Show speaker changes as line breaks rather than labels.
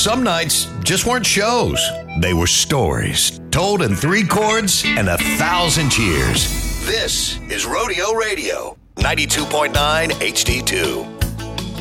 some nights just weren't shows. They were stories told in 3 chords and 1,000 cheers. This is Rodeo Radio, 92.9 HD2.